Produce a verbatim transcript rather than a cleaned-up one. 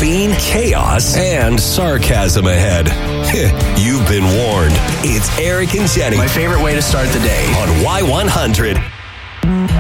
caffeine, chaos, and sarcasm ahead. You've been warned. It's Eric and Jenny. My favorite way to start the day. On Y one hundred.